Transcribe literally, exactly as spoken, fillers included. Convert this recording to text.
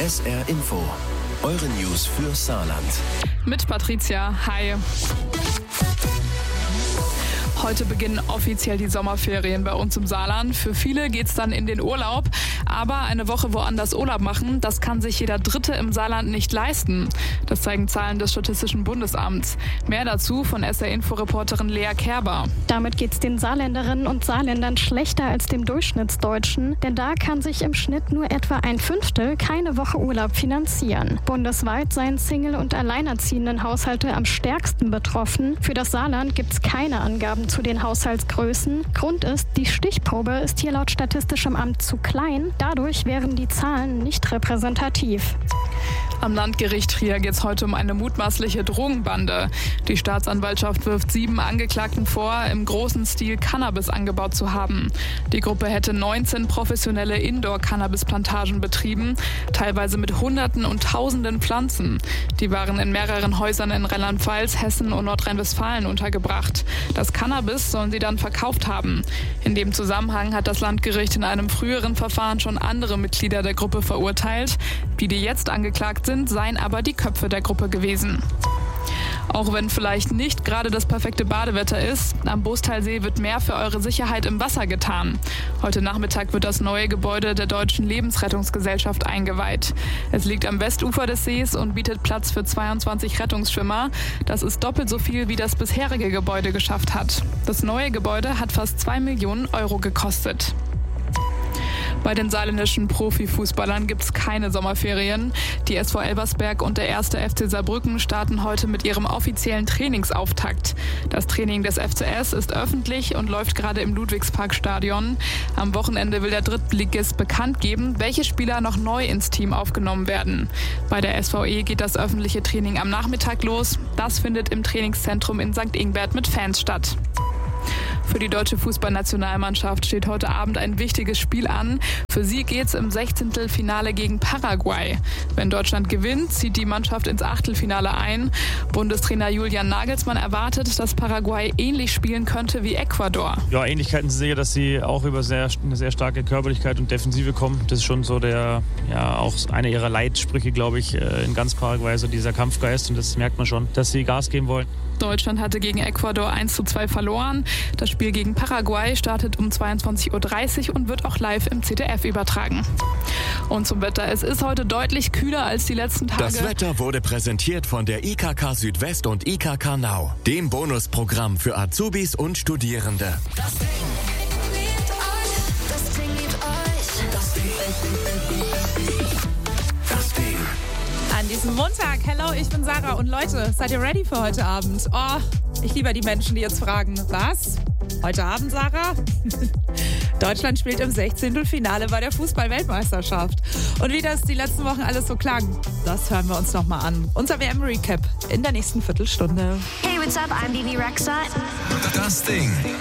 S R Info. Eure News für Saarland. Mit Patricia. Hi. Heute beginnen offiziell die Sommerferien bei uns im Saarland. Für viele geht's dann in den Urlaub. Aber eine Woche woanders Urlaub machen, das kann sich jeder Dritte im Saarland nicht leisten. Das zeigen Zahlen des Statistischen Bundesamts. Mehr dazu von S R-Info-Reporterin Lea Kerber. Damit geht's den Saarländerinnen und Saarländern schlechter als dem Durchschnittsdeutschen. Denn da kann sich im Schnitt nur etwa ein Fünftel keine Woche Urlaub finanzieren. Bundesweit seien Single- und alleinerziehenden Haushalte am stärksten betroffen. Für das Saarland gibt's keine Angaben zu den Haushaltsgrößen. Grund ist, die Stichprobe ist hier laut Statistischem Amt zu klein. Dadurch wären die Zahlen nicht repräsentativ. Am Landgericht Trier geht es heute um eine mutmaßliche Drogenbande. Die Staatsanwaltschaft wirft sieben Angeklagten vor, im großen Stil Cannabis angebaut zu haben. Die Gruppe hätte neunzehn professionelle Indoor-Cannabis-Plantagen betrieben, teilweise mit Hunderten und Tausenden Pflanzen. Die waren in mehreren Häusern in Rheinland-Pfalz, Hessen und Nordrhein-Westfalen untergebracht. Das Cannabis sollen sie dann verkauft haben. In dem Zusammenhang hat das Landgericht in einem früheren Verfahren schon andere Mitglieder der Gruppe verurteilt. Die, die jetzt angeklagt sind, seien aber die Köpfe der Gruppe gewesen. Auch wenn vielleicht nicht gerade das perfekte Badewetter ist, am Bostalsee wird mehr für eure Sicherheit im Wasser getan. Heute Nachmittag wird das neue Gebäude der Deutschen Lebensrettungsgesellschaft eingeweiht. Es liegt am Westufer des Sees und bietet Platz für zweiundzwanzig Rettungsschwimmer. Das ist doppelt so viel, wie das bisherige Gebäude geschafft hat. Das neue Gebäude hat fast zwei Millionen Euro gekostet. Bei den saarländischen Profifußballern gibt es keine Sommerferien. Die S V Elversberg und der erste F C Saarbrücken starten heute mit ihrem offiziellen Trainingsauftakt. Das Training des F C S ist öffentlich und läuft gerade im Ludwigsparkstadion. Am Wochenende will der Drittligist bekannt geben, welche Spieler noch neu ins Team aufgenommen werden. Bei der S V E geht das öffentliche Training am Nachmittag los. Das findet im Trainingszentrum in Sankt Ingbert mit Fans statt. Für die deutsche Fußballnationalmannschaft steht heute Abend ein wichtiges Spiel an. Für sie geht's im Sechzehntelfinale gegen Paraguay. Wenn Deutschland gewinnt, zieht die Mannschaft ins Achtelfinale ein. Bundestrainer Julian Nagelsmann erwartet, dass Paraguay ähnlich spielen könnte wie Ecuador. Ja, Ähnlichkeiten sind sicher, dass sie auch über sehr, eine sehr starke Körperlichkeit und Defensive kommen. Das ist schon so der, ja, auch einer ihrer Leitsprüche, glaube ich, in ganz Paraguay, so dieser Kampfgeist. Und das merkt man schon, dass sie Gas geben wollen. Deutschland hatte gegen Ecuador eins zu zwei verloren. Das Spiel gegen Paraguay startet um zweiundzwanzig Uhr dreißig und wird auch live im Z D F übertragen. Und zum Wetter. Es ist heute deutlich kühler als die letzten Tage. Das Wetter wurde präsentiert von der I K K Südwest und I K K Now, dem Bonusprogramm für Azubis und Studierende. Das Ding liebt euch, das Ding liebt euch, das Ding, das Ding. An diesem Montag, hello, ich bin Sarah und Leute, seid ihr ready für heute Abend? Oh, ich liebe die Menschen, die jetzt fragen, was? Heute Abend, Sarah? Deutschland spielt im Sechzehntelfinale bei der Fußball-Weltmeisterschaft. Und wie das die letzten Wochen alles so klang, das hören wir uns nochmal an. Unser W M-Recap in der nächsten Viertelstunde. Hey, what's up? I'm Bibi Rexha. Das Ding.